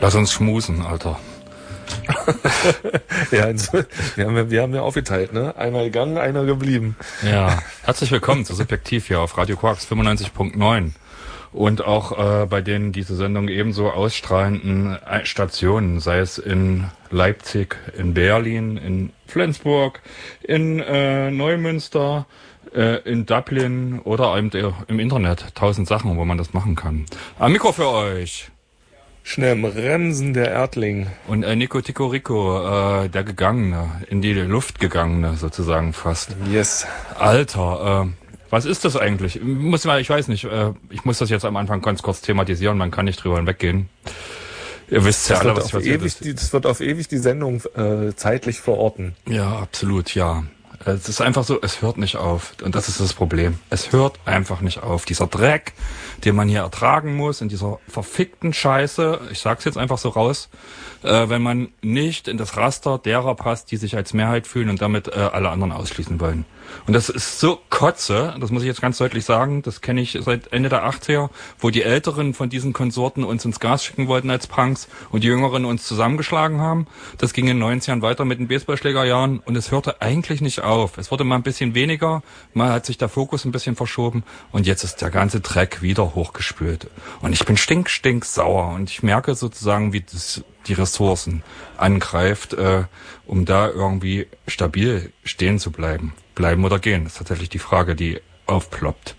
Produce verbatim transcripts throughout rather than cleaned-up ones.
Lass uns schmusen, Alter. Ja, wir haben ja, wir haben ja aufgeteilt, ne? Einer gegangen, einer geblieben. Ja, herzlich willkommen zu Subjektiv hier auf Radio Quarks fünfundneunzig Komma neun und auch äh, bei den diese Sendung ebenso ausstrahlenden Stationen, sei es in Leipzig, in Berlin, in Flensburg, in äh, Neumünster, äh, in Dublin oder eben im Internet. Tausend Sachen, wo man das machen kann. Am Mikro für euch. Schnell im Remsen der Erdling. Und äh, Nico Tico Rico, äh, der Gegangene, in die Luft Gegangene sozusagen fast. Yes. Alter, äh, was ist das eigentlich? Muss mal, ich weiß nicht, äh, ich muss das jetzt am Anfang ganz kurz thematisieren, man kann nicht drüber hinweggehen. Ihr wisst ja alle, was passiert ist. Das wird auf ewig die Sendung äh, zeitlich verorten. Ja, absolut, ja. Es ist einfach so, es hört nicht auf. Und das ist das Problem. Es hört einfach nicht auf. Dieser Dreck, den man hier ertragen muss, in dieser verfickten Scheiße, ich sag's jetzt einfach so raus, äh, wenn man nicht in das Raster derer passt, die sich als Mehrheit fühlen und damit äh, alle anderen ausschließen wollen. Und das ist so Kotze, das muss ich jetzt ganz deutlich sagen, das kenne ich seit Ende der achtziger, wo die Älteren von diesen Konsorten uns ins Gas schicken wollten als Punks und die Jüngeren uns zusammengeschlagen haben. Das ging in den neunzigern weiter mit den Baseballschlägerjahren und es hörte eigentlich nicht auf. Es wurde mal ein bisschen weniger, mal hat sich der Fokus ein bisschen verschoben und jetzt ist der ganze Dreck wieder hochgespült. Und ich bin stink, stink sauer und ich merke sozusagen, wie das die Ressourcen angreift, äh, um da irgendwie stabil stehen zu bleiben. Bleiben oder gehen, das ist tatsächlich die Frage, die aufploppt.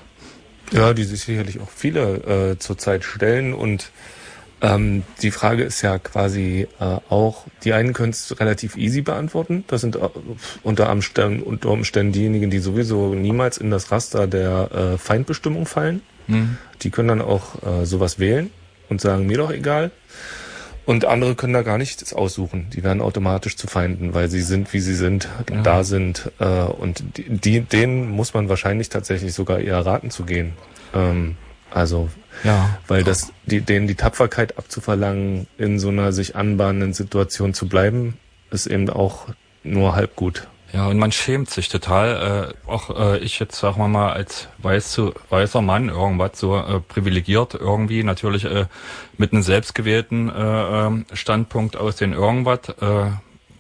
Ja, die sich sicherlich auch viele äh, zurzeit stellen und ähm, die Frage ist ja quasi äh, auch, die einen können es relativ easy beantworten, das sind äh, unter, Umständen, unter Umständen diejenigen, die sowieso niemals in das Raster der äh, Feindbestimmung fallen. Mhm. Die können dann auch äh, sowas wählen und sagen, mir doch egal. Und andere können da gar nichts aussuchen. Die werden automatisch zu Feinden, weil sie sind, wie sie sind, ja. da sind. Äh, und die, die, denen muss man wahrscheinlich tatsächlich sogar eher raten zu gehen. Ähm, also, ja. weil das, die, denen die Tapferkeit abzuverlangen, in so einer sich anbahnenden Situation zu bleiben, ist eben auch nur halb gut. Ja, und man schämt sich total, äh, auch äh, ich jetzt sag mal mal als weiß zu, weißer Mann irgendwas so äh, privilegiert irgendwie, natürlich äh, mit einem selbstgewählten äh, Standpunkt aus den irgendwas äh,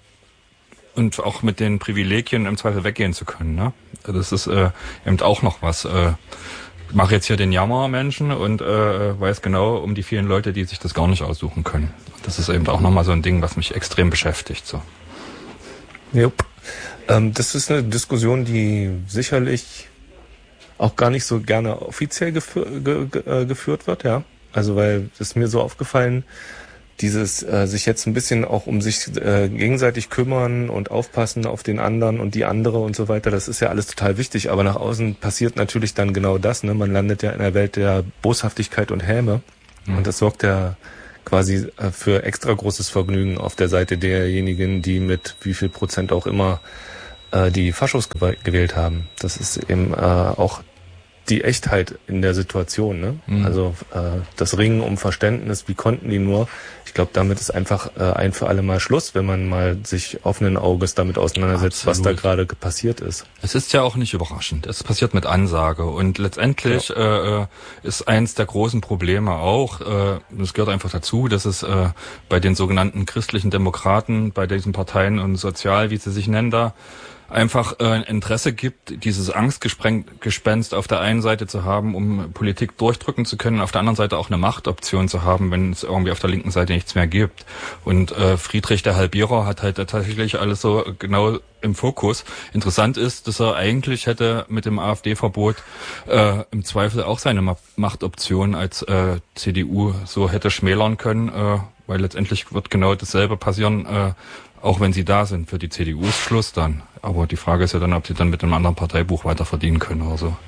und auch mit den Privilegien im Zweifel weggehen zu können. Ne? Das ist äh, eben auch noch was. Äh, ich mache jetzt hier den Jammermenschen und äh, weiß genau um die vielen Leute, die sich das gar nicht aussuchen können. Das ist eben auch nochmal so ein Ding, was mich extrem beschäftigt. So. Jupp. Das ist eine Diskussion, die sicherlich auch gar nicht so gerne offiziell gefü- ge- ge- geführt wird, ja. Also weil es ist mir so aufgefallen, dieses äh, sich jetzt ein bisschen auch um sich äh, gegenseitig kümmern und aufpassen auf den anderen und die andere und so weiter, das ist ja alles total wichtig, aber nach außen passiert natürlich dann genau das, ne? Man landet ja in einer Welt der Boshaftigkeit und Häme mhm. und das sorgt ja quasi äh, für extra großes Vergnügen auf der Seite derjenigen, die mit wie viel Prozent auch immer die Faschos gewählt haben. Das ist eben äh, auch die Echtheit in der Situation. Ne? Mhm. Also äh, das Ringen um Verständnis, wie konnten die nur? Ich glaube, damit ist einfach äh, ein für alle Mal Schluss, wenn man mal sich offenen Auges damit auseinandersetzt, Absolut. Was da gerade passiert ist. Es ist ja auch nicht überraschend. Es passiert mit Ansage und letztendlich ja. äh, ist eins der großen Probleme auch, äh, das gehört einfach dazu, dass es äh, bei den sogenannten christlichen Demokraten, bei diesen Parteien und sozial, wie sie sich nennen da, einfach äh, Interesse gibt, dieses Angstgespenst auf der einen Seite zu haben, um Politik durchdrücken zu können, auf der anderen Seite auch eine Machtoption zu haben, wenn es irgendwie auf der linken Seite nichts mehr gibt. Und äh, Friedrich der Halbierer hat halt tatsächlich alles so genau im Fokus. Interessant ist, dass er eigentlich hätte mit dem AfD-Verbot äh, im Zweifel auch seine Ma- Machtoption als äh, C D U so hätte schmälern können, äh, weil letztendlich wird genau dasselbe passieren, äh, auch wenn sie da sind. Für die C D U ist Schluss dann. Aber die Frage ist ja dann, ob sie dann mit einem anderen Parteibuch weiter verdienen können oder so.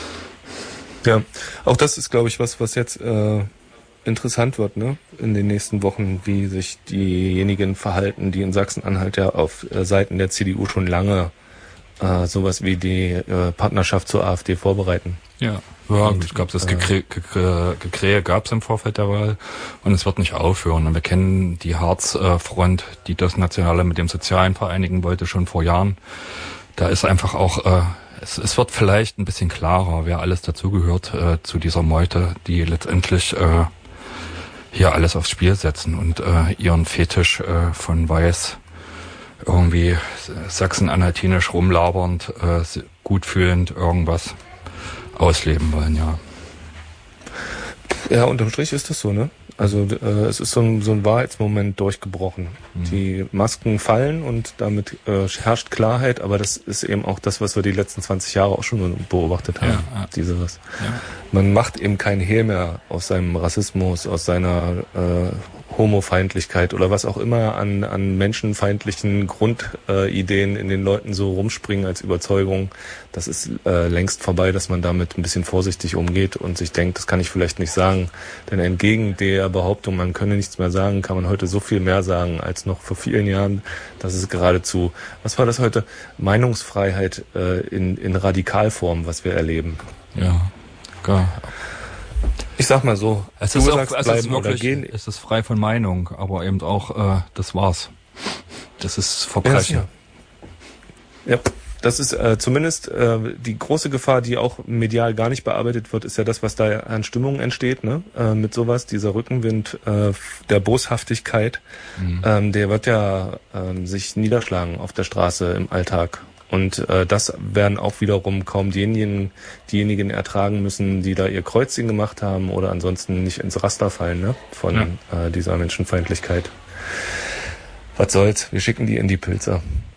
Ja, auch das ist, glaube ich, was, was jetzt äh, interessant wird, ne? In den nächsten Wochen, wie sich diejenigen verhalten, die in Sachsen-Anhalt ja auf äh, Seiten der C D U schon lange äh, sowas wie die äh, Partnerschaft zur AfD vorbereiten. Ja. Ja, und, ich glaube, das Gekrähe Gekrä Gekrä gab es im Vorfeld der Wahl und es wird nicht aufhören. Und wir kennen die Harzfront, die das Nationale mit dem Sozialen vereinigen wollte, schon vor Jahren. Da ist einfach auch, äh, es, es wird vielleicht ein bisschen klarer, wer alles dazugehört äh, zu dieser Meute, die letztendlich äh, hier alles aufs Spiel setzen und äh, ihren Fetisch äh, von Weiß irgendwie sachsen-anhaltinisch rumlabernd, äh, gut fühlend irgendwas ausleben wollen, ja. Ja, unterm Strich ist das so, ne? Also äh, es ist so ein, so ein Wahrheitsmoment durchgebrochen. Mhm. Die Masken fallen und damit äh, herrscht Klarheit, aber das ist eben auch das, was wir die letzten zwanzig Jahre auch schon beobachtet haben. Ja, ja. Dieses. Ja. Man macht eben kein Hehl mehr aus seinem Rassismus, aus seiner äh, Homofeindlichkeit oder was auch immer an, an menschenfeindlichen Grundideen äh, in den Leuten so rumspringen als Überzeugung. Das ist äh, längst vorbei, dass man damit ein bisschen vorsichtig umgeht und sich denkt, das kann ich vielleicht nicht sagen. Denn entgegen der Behauptung, man könne nichts mehr sagen, kann man heute so viel mehr sagen als noch vor vielen Jahren. Das ist geradezu, was war das heute? Meinungsfreiheit äh, in, in Radikalform, was wir erleben. Ja, klar. Ich sag mal so, es ist, auch, es ist wirklich, es ist frei von Meinung, aber eben auch, äh, das war's. Das ist Verbrechen. Ja, ja. Das ist äh, zumindest äh, die große Gefahr, die auch medial gar nicht bearbeitet wird, ist ja das, was da an Stimmung entsteht, ne? Äh, mit sowas, dieser Rückenwind äh, der Boshaftigkeit, mhm. ähm, der wird ja äh, sich niederschlagen auf der Straße im Alltag. Und äh, das werden auch wiederum kaum diejenigen, diejenigen ertragen müssen, die da ihr Kreuzchen gemacht haben oder ansonsten nicht ins Raster fallen, ne? Von ja. äh, dieser Menschenfeindlichkeit. Was soll's? Wir schicken die in die Pilze.